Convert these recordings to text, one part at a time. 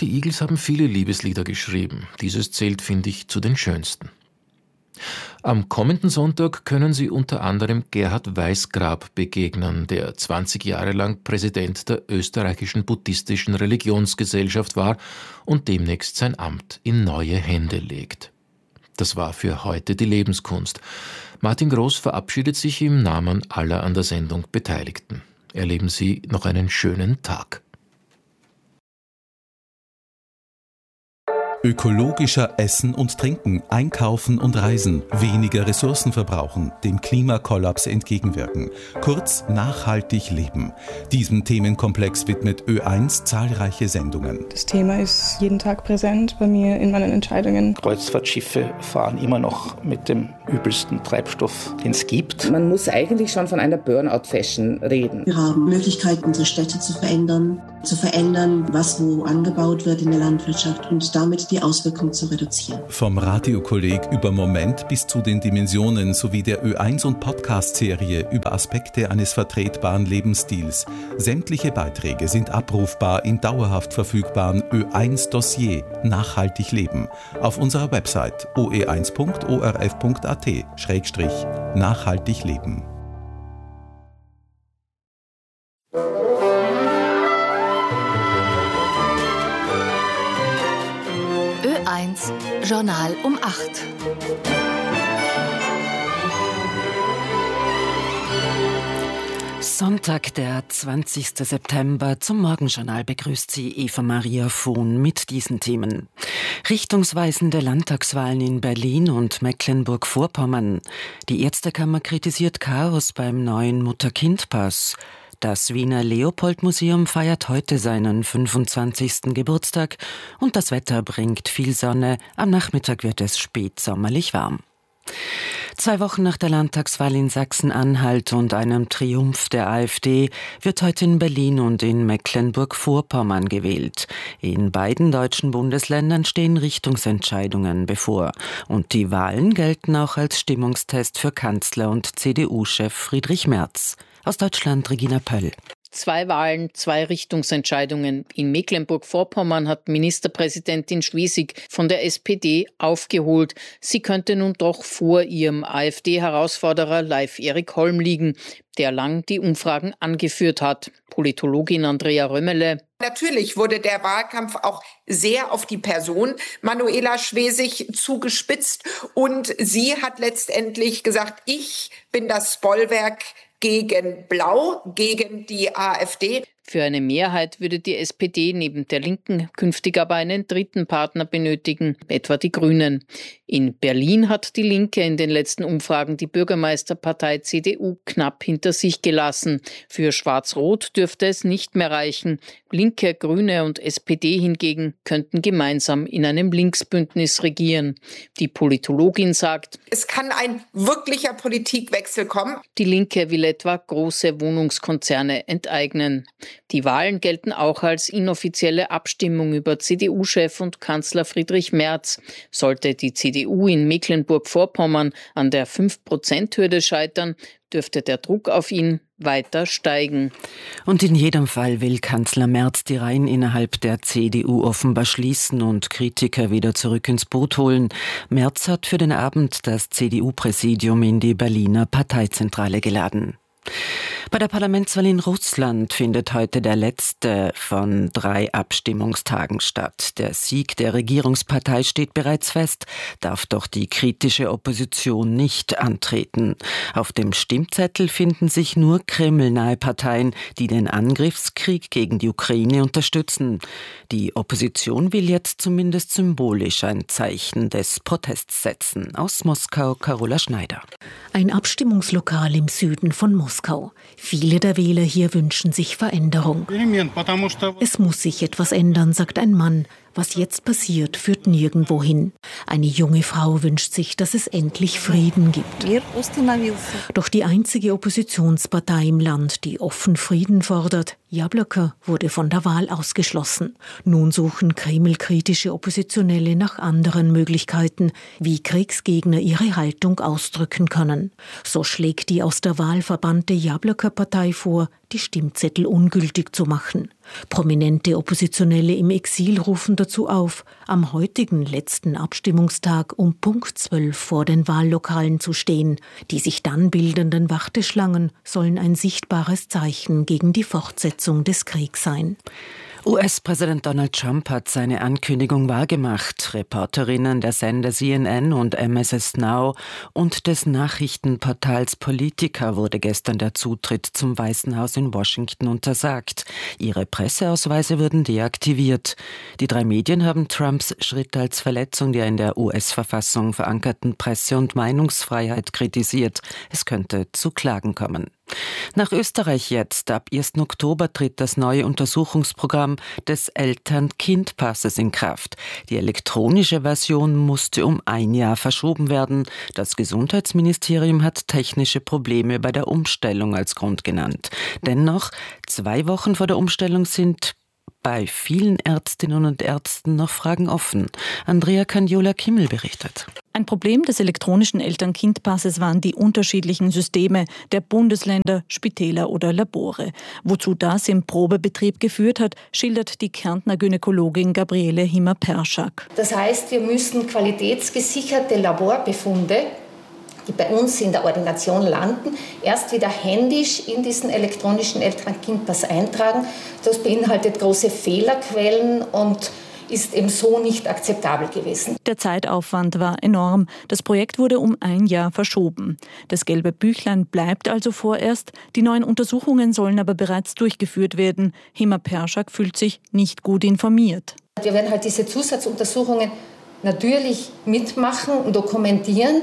die Eagles haben viele Liebeslieder geschrieben. Dieses zählt, finde ich, zu den schönsten. Am kommenden Sonntag können Sie unter anderem Gerhard Weißgrab begegnen, der 20 Jahre lang Präsident der österreichischen buddhistischen Religionsgesellschaft war und demnächst sein Amt in neue Hände legt. Das war für heute die Lebenskunst. Martin Groß verabschiedet sich im Namen aller an der Sendung Beteiligten. Erleben Sie noch einen schönen Tag. Ökologischer Essen und Trinken, Einkaufen und Reisen, weniger Ressourcen verbrauchen, dem Klimakollaps entgegenwirken. Kurz, nachhaltig leben. Diesem Themenkomplex widmet Ö1 zahlreiche Sendungen. Das Thema ist jeden Tag präsent bei mir in meinen Entscheidungen. Kreuzfahrtschiffe fahren immer noch mit dem übelsten Treibstoff, den es gibt. Man muss eigentlich schon von einer Burnout-Fashion reden. Wir haben Möglichkeiten, unsere Städte zu verändern, was wo angebaut wird in der Landwirtschaft und damit die Auswirkungen zu reduzieren. Vom Radiokolleg über Moment bis zu den Dimensionen sowie der Ö1 und Podcast-Serie über Aspekte eines vertretbaren Lebensstils. Sämtliche Beiträge sind abrufbar im dauerhaft verfügbaren Ö1-Dossier Nachhaltig leben auf unserer Website oe1.orf.at/nachhaltig leben. Ö1 Journal um 8. Sonntag, der 20. September. Zum Morgenjournal begrüßt Sie Eva-Maria Vohn mit diesen Themen. Richtungsweisende Landtagswahlen in Berlin und Mecklenburg-Vorpommern. Die Ärztekammer kritisiert Chaos beim neuen Mutter-Kind-Pass. Das Wiener Leopold-Museum feiert heute seinen 25. Geburtstag und das Wetter bringt viel Sonne. Am Nachmittag wird es spätsommerlich warm. 2 Wochen nach der Landtagswahl in Sachsen-Anhalt und einem Triumph der AfD wird heute in Berlin und in Mecklenburg-Vorpommern gewählt. In beiden deutschen Bundesländern stehen Richtungsentscheidungen bevor. Und die Wahlen gelten auch als Stimmungstest für Kanzler und CDU-Chef Friedrich Merz. Aus Deutschland Regina Pöll. 2 Wahlen, 2 Richtungsentscheidungen. In Mecklenburg-Vorpommern hat Ministerpräsidentin Schwesig von der SPD aufgeholt. Sie könnte nun doch vor ihrem AfD-Herausforderer Leif Erik Holm liegen, der lang die Umfragen angeführt hat. Politologin Andrea Römmele. Natürlich wurde der Wahlkampf auch sehr auf die Person Manuela Schwesig zugespitzt und sie hat letztendlich gesagt, ich bin das Bollwerk gegen Blau, gegen die AfD. Für eine Mehrheit würde die SPD neben der Linken künftig aber einen dritten Partner benötigen, etwa die Grünen. In Berlin hat die Linke in den letzten Umfragen die Bürgermeisterpartei CDU knapp hinter sich gelassen. Für Schwarz-Rot dürfte es nicht mehr reichen. Linke, Grüne und SPD hingegen könnten gemeinsam in einem Linksbündnis regieren. Die Politologin sagt, es kann ein wirklicher Politikwechsel kommen. Die Linke will etwa große Wohnungskonzerne enteignen. Die Wahlen gelten auch als inoffizielle Abstimmung über CDU-Chef und Kanzler Friedrich Merz. Sollte die CDU in Mecklenburg-Vorpommern an der 5%-Hürde scheitern, dürfte der Druck auf ihn weiter steigen. Und in jedem Fall will Kanzler Merz die Reihen innerhalb der CDU offenbar schließen und Kritiker wieder zurück ins Boot holen. Merz hat für den Abend das CDU-Präsidium in die Berliner Parteizentrale geladen. Bei der Parlamentswahl in Russland findet heute der letzte von 3 Abstimmungstagen statt. Der Sieg der Regierungspartei steht bereits fest, darf doch die kritische Opposition nicht antreten. Auf dem Stimmzettel finden sich nur kremlnahe Parteien, die den Angriffskrieg gegen die Ukraine unterstützen. Die Opposition will jetzt zumindest symbolisch ein Zeichen des Protests setzen. Aus Moskau Carola Schneider. Ein Abstimmungslokal im Süden von Moskau. Viele der Wähler hier wünschen sich Veränderung. Es muss sich etwas ändern, sagt ein Mann. Was jetzt passiert, führt nirgendwo hin. Eine junge Frau wünscht sich, dass es endlich Frieden gibt. Doch die einzige Oppositionspartei im Land, die offen Frieden fordert, Jabloko, wurde von der Wahl ausgeschlossen. Nun suchen Kreml-kritische Oppositionelle nach anderen Möglichkeiten, wie Kriegsgegner ihre Haltung ausdrücken können. So schlägt die aus der Wahl verbannte Jabloko-Partei vor, die Stimmzettel ungültig zu machen. Prominente Oppositionelle im Exil rufen dazu auf, am heutigen letzten Abstimmungstag um Punkt 12 vor den Wahllokalen zu stehen. Die sich dann bildenden Warteschlangen sollen ein sichtbares Zeichen gegen die Fortsetzung des Kriegs sein. US-Präsident Donald Trump hat seine Ankündigung wahrgemacht. Reporterinnen der Sender CNN und MSS Now und des Nachrichtenportals Politica wurde gestern der Zutritt zum Weißen Haus in Washington untersagt. Ihre Presseausweise wurden deaktiviert. Die 3 Medien haben Trumps Schritt als Verletzung der in der US-Verfassung verankerten Presse- und Meinungsfreiheit kritisiert. Es könnte zu Klagen kommen. Nach Österreich jetzt. Ab 1. Oktober tritt das neue Untersuchungsprogramm des Eltern-Kind-Passes in Kraft. Die elektronische Version musste um 1 Jahr verschoben werden. Das Gesundheitsministerium hat technische Probleme bei der Umstellung als Grund genannt. Dennoch, 2 Wochen vor der Umstellung sind bei vielen Ärztinnen und Ärzten noch Fragen offen. Andrea Caniola-Kimmel berichtet. Ein Problem des elektronischen Eltern-Kind-Passes waren die unterschiedlichen Systeme der Bundesländer, Spitäler oder Labore. Wozu das im Probebetrieb geführt hat, schildert die Kärntner Gynäkologin Gabriele Himmer-Perschak. Das heißt, wir müssen qualitätsgesicherte Laborbefunde, die bei uns in der Ordination landen, erst wieder händisch in diesen elektronischen Eltern-Kind-Pass eintragen. Das beinhaltet große Fehlerquellen und ist eben so nicht akzeptabel gewesen. Der Zeitaufwand war enorm. Das Projekt wurde um 1 Jahr verschoben. Das gelbe Büchlein bleibt also vorerst. Die neuen Untersuchungen sollen aber bereits durchgeführt werden. Himmer-Perschak fühlt sich nicht gut informiert. Wir werden halt diese Zusatzuntersuchungen natürlich mitmachen und dokumentieren.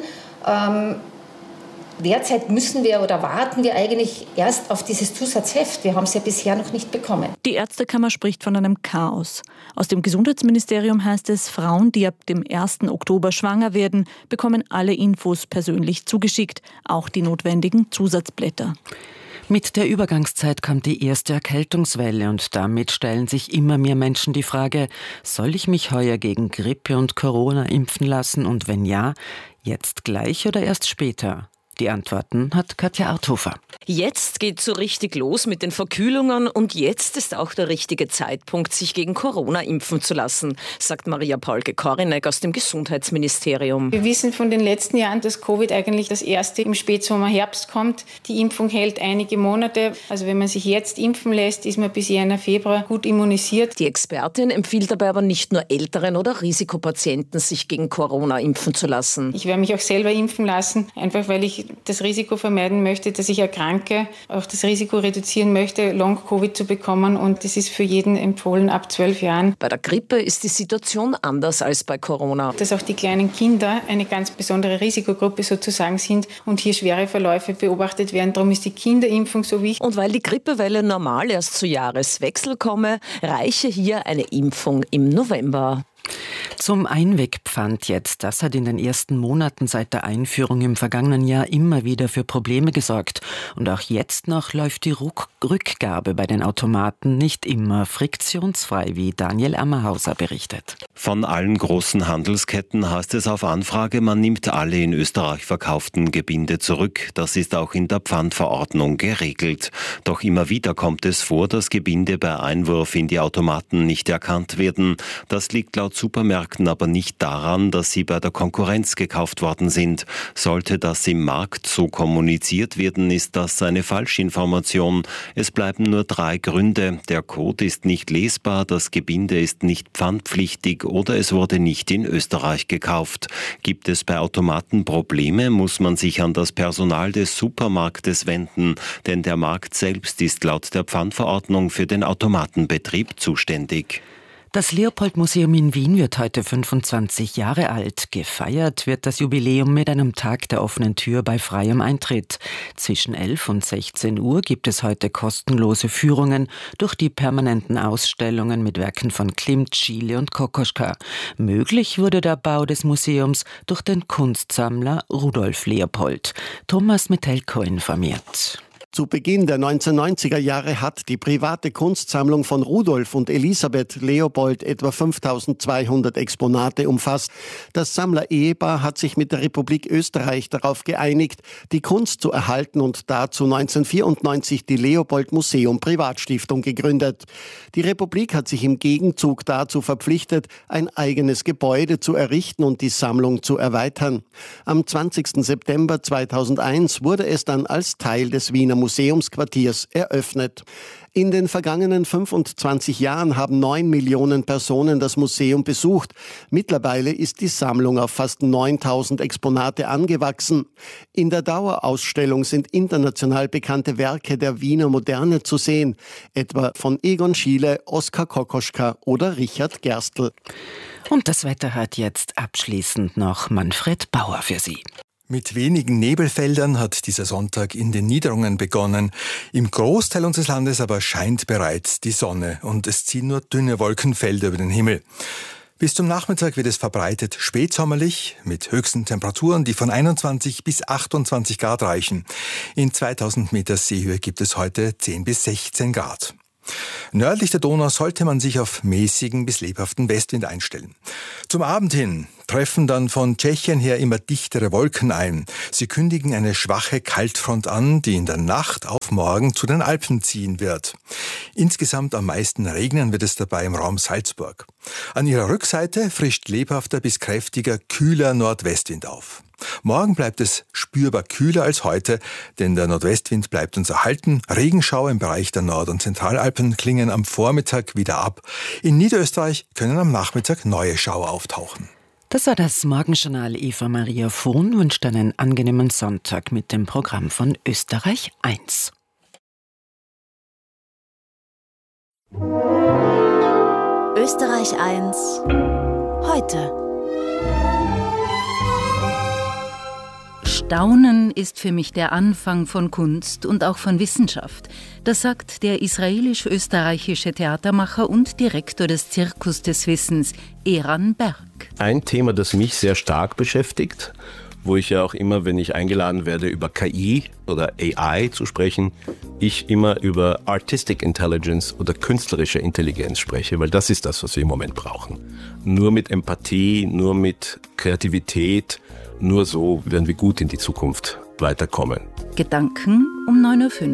Derzeit müssen wir oder warten wir eigentlich erst auf dieses Zusatzheft. Wir haben es ja bisher noch nicht bekommen. Die Ärztekammer spricht von einem Chaos. Aus dem Gesundheitsministerium heißt es, Frauen, die ab dem 1. Oktober schwanger werden, bekommen alle Infos persönlich zugeschickt, auch die notwendigen Zusatzblätter. Mit der Übergangszeit kommt die erste Erkältungswelle und damit stellen sich immer mehr Menschen die Frage, soll ich mich heuer gegen Grippe und Corona impfen lassen und wenn ja, jetzt gleich oder erst später? Die Antworten hat Katja Arthofer. Jetzt geht's so richtig los mit den Verkühlungen und jetzt ist auch der richtige Zeitpunkt, sich gegen Corona impfen zu lassen, sagt Maria Paulke-Korinek aus dem Gesundheitsministerium. Wir wissen von den letzten Jahren, dass Covid eigentlich das erste im Spätsommer, Herbst kommt. Die Impfung hält einige Monate. Also wenn man sich jetzt impfen lässt, ist man bis Jänner, Februar gut immunisiert. Die Expertin empfiehlt dabei aber nicht nur älteren oder Risikopatienten, sich gegen Corona impfen zu lassen. Ich werde mich auch selber impfen lassen, einfach weil ich das Risiko vermeiden möchte, dass ich erkranke, auch das Risiko reduzieren möchte, Long-Covid zu bekommen und das ist für jeden empfohlen ab 12 Jahren. Bei der Grippe ist die Situation anders als bei Corona. Dass auch die kleinen Kinder eine ganz besondere Risikogruppe sozusagen sind und hier schwere Verläufe beobachtet werden. Darum ist die Kinderimpfung so wichtig. Und weil die Grippewelle normal erst zu Jahreswechsel komme, reiche hier eine Impfung im November. Zum Einwegpfand jetzt. Das hat in den ersten Monaten seit der Einführung im vergangenen Jahr immer wieder für Probleme gesorgt. Und auch jetzt noch läuft die Rückgabe bei den Automaten nicht immer friktionsfrei, wie Daniel Ammerhauser berichtet. Von allen großen Handelsketten heißt es auf Anfrage, man nimmt alle in Österreich verkauften Gebinde zurück. Das ist auch in der Pfandverordnung geregelt. Doch immer wieder kommt es vor, dass Gebinde bei Einwurf in die Automaten nicht erkannt werden. Das liegt laut Supermärkten aber nicht daran, dass sie bei der Konkurrenz gekauft worden sind. Sollte das im Markt so kommuniziert werden, ist das eine Falschinformation. Es bleiben nur 3 Gründe. Der Code ist nicht lesbar, das Gebinde ist nicht pfandpflichtig oder es wurde nicht in Österreich gekauft. Gibt es bei Automaten Probleme, muss man sich an das Personal des Supermarktes wenden, denn der Markt selbst ist laut der Pfandverordnung für den Automatenbetrieb zuständig. Das Leopold-Museum in Wien wird heute 25 Jahre alt. Gefeiert wird das Jubiläum mit einem Tag der offenen Tür bei freiem Eintritt. Zwischen 11 und 16 Uhr gibt es heute kostenlose Führungen durch die permanenten Ausstellungen mit Werken von Klimt, Schiele und Kokoschka. Möglich wurde der Bau des Museums durch den Kunstsammler Rudolf Leopold. Thomas Metelko informiert. Zu Beginn der 1990er Jahre hat die private Kunstsammlung von Rudolf und Elisabeth Leopold etwa 5.200 Exponate umfasst. Das Sammler-Ehepaar hat sich mit der Republik Österreich darauf geeinigt, die Kunst zu erhalten und dazu 1994 die Leopold Museum Privatstiftung gegründet. Die Republik hat sich im Gegenzug dazu verpflichtet, ein eigenes Gebäude zu errichten und die Sammlung zu erweitern. Am 20. September 2001 wurde es dann als Teil des Wiener Museumsquartiers eröffnet. In den vergangenen 25 Jahren haben 9 Millionen Personen das Museum besucht. Mittlerweile ist die Sammlung auf fast 9.000 Exponate angewachsen. In der Dauerausstellung sind international bekannte Werke der Wiener Moderne zu sehen, etwa von Egon Schiele, Oskar Kokoschka oder Richard Gerstl. Und das Wetter hat jetzt abschließend noch Manfred Bauer für Sie. Mit wenigen Nebelfeldern hat dieser Sonntag in den Niederungen begonnen. Im Großteil unseres Landes aber scheint bereits die Sonne und es ziehen nur dünne Wolkenfelder über den Himmel. Bis zum Nachmittag wird es verbreitet spätsommerlich mit höchsten Temperaturen, die von 21 bis 28 Grad reichen. In 2000 Meter Seehöhe gibt es heute 10 bis 16 Grad. Nördlich der Donau sollte man sich auf mäßigen bis lebhaften Westwind einstellen. Zum Abend hin treffen dann von Tschechien her immer dichtere Wolken ein. Sie kündigen eine schwache Kaltfront an, die in der Nacht auf morgen zu den Alpen ziehen wird. Insgesamt am meisten regnen wird es dabei im Raum Salzburg. An ihrer Rückseite frischt lebhafter bis kräftiger, kühler Nordwestwind auf. Morgen bleibt es spürbar kühler als heute, denn der Nordwestwind bleibt uns erhalten. Regenschauer im Bereich der Nord- und Zentralalpen klingen am Vormittag wieder ab. In Niederösterreich können am Nachmittag neue Schauer auftauchen. Das war das Morgenjournal. Eva Maria Vohn wünscht einen angenehmen Sonntag mit dem Programm von Österreich 1. Österreich 1 heute. Staunen ist für mich der Anfang von Kunst und auch von Wissenschaft. Das sagt der israelisch-österreichische Theatermacher und Direktor des Zirkus des Wissens, Eran Berg. Ein Thema, das mich sehr stark beschäftigt, wo ich ja auch immer, wenn ich eingeladen werde, über KI oder AI zu sprechen, ich immer über Artistic Intelligence oder künstlerische Intelligenz spreche, weil das ist das, was wir im Moment brauchen. Nur mit Empathie, nur mit Kreativität, nur so werden wir gut in die Zukunft weiterkommen. Gedanken um 9.05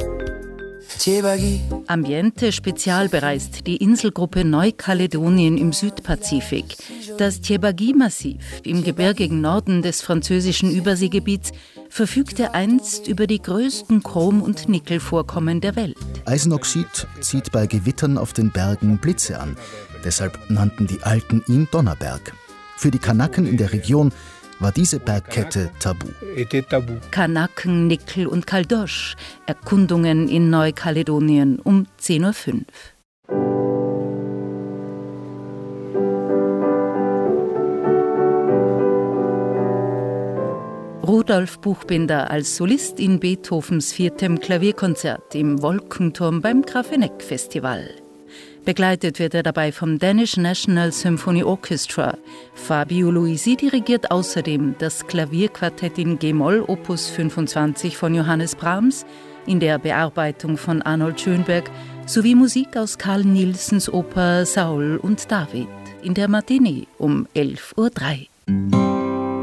Uhr. Ambiente Spezial bereist die Inselgruppe Neukaledonien im Südpazifik. Das Tjebagi-Massiv im gebirgigen Norden des französischen Überseegebiets verfügte einst über die größten Chrom- und Nickelvorkommen der Welt. Eisenoxid zieht bei Gewittern auf den Bergen Blitze an. Deshalb nannten die Alten ihn Donnerberg. Für die Kanaken in der Region war diese Bergkette tabu. Kanaken, Nickel und Kaldosch. Erkundungen in Neukaledonien um 10.05 Uhr. Rudolf Buchbinder als Solist in Beethovens 4. Klavierkonzert im Wolkenturm beim Grafeneck-Festival. Begleitet wird er dabei vom Danish National Symphony Orchestra. Fabio Luisi dirigiert außerdem das Klavierquartett in G-Moll Opus 25 von Johannes Brahms in der Bearbeitung von Arnold Schönberg sowie Musik aus Carl Nielsens Oper Saul und David in der Matinee um 11.03 Uhr.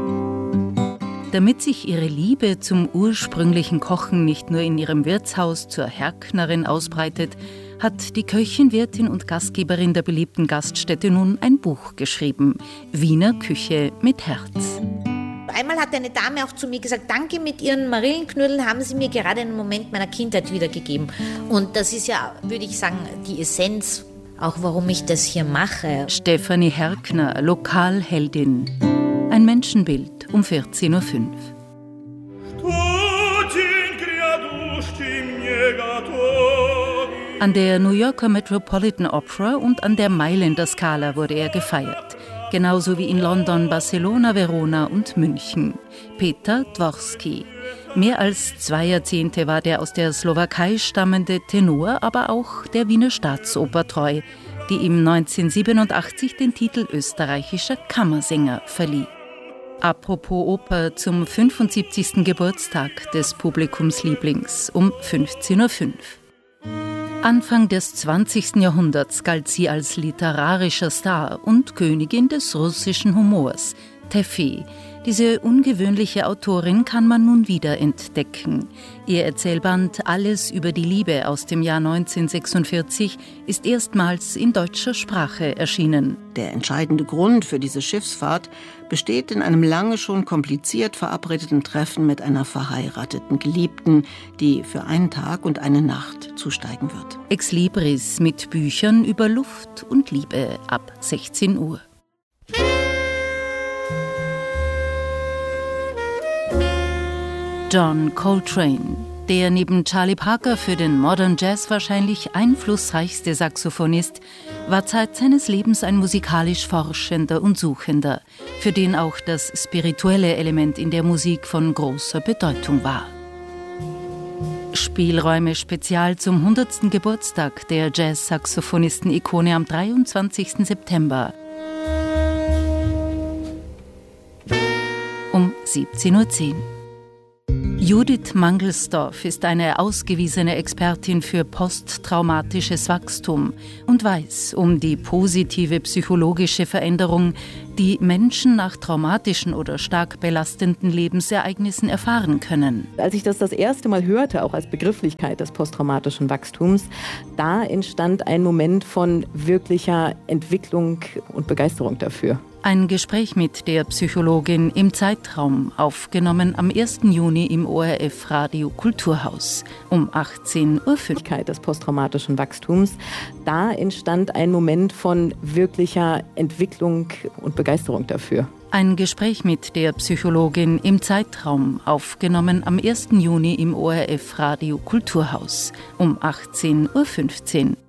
Damit sich ihre Liebe zum ursprünglichen Kochen nicht nur in ihrem Wirtshaus zur Herknerin ausbreitet, hat die Köchin, Wirtin und Gastgeberin der beliebten Gaststätte nun ein Buch geschrieben. Wiener Küche mit Herz. Einmal hat eine Dame auch zu mir gesagt, danke, mit Ihren Marillenknödeln haben Sie mir gerade einen Moment meiner Kindheit wiedergegeben. Und das ist ja, würde ich sagen, die Essenz, auch warum ich das hier mache. Stefanie Herkner, Lokalheldin. Ein Menschenbild um 14.05 Uhr. An der New Yorker Metropolitan Opera und an der Mailänder Scala wurde er gefeiert. Genauso wie in London, Barcelona, Verona und München. Peter Dworsky. Mehr als 2 Jahrzehnte war der aus der Slowakei stammende Tenor, aber auch der Wiener Staatsoper treu, die ihm 1987 den Titel österreichischer Kammersänger verlieh. Apropos Oper zum 75. Geburtstag des Publikumslieblings um 15.05 Uhr. Anfang des 20. Jahrhunderts galt sie als literarischer Star und Königin des russischen Humors, Teffi. Diese ungewöhnliche Autorin kann man nun wieder entdecken. Ihr Erzählband Alles über die Liebe aus dem Jahr 1946 ist erstmals in deutscher Sprache erschienen. Der entscheidende Grund für diese Schiffsfahrt besteht in einem lange schon kompliziert verabredeten Treffen mit einer verheirateten Geliebten, die für einen Tag und eine Nacht zusteigen wird. Ex Libris mit Büchern über Luft und Liebe ab 16 Uhr. John Coltrane, der neben Charlie Parker für den Modern Jazz wahrscheinlich einflussreichste Saxophonist, war Zeit seines Lebens ein musikalisch Forschender und Suchender, für den auch das spirituelle Element in der Musik von großer Bedeutung war. Spielräume spezial zum 100. Geburtstag der Jazz-Saxophonisten-Ikone am 23. September um 17.10 Uhr. Judith Mangelsdorf ist eine ausgewiesene Expertin für posttraumatisches Wachstum und weiß um die positive psychologische Veränderung, die Menschen nach traumatischen oder stark belastenden Lebensereignissen erfahren können. Als ich das erste Mal hörte, auch als Begrifflichkeit des posttraumatischen Wachstums, da entstand ein Moment von wirklicher Entwicklung und Begeisterung dafür. Ein Gespräch mit der Psychologin im Zeitraum, aufgenommen am 1. Juni im ORF Radio Kulturhaus um 18.05 Uhr. Des posttraumatischen Wachstums, da entstand ein Moment von wirklicher Entwicklung und Begeisterung dafür. Ein Gespräch mit der Psychologin im Zeitraum, aufgenommen am 1. Juni im ORF Radio Kulturhaus um 18.15 Uhr.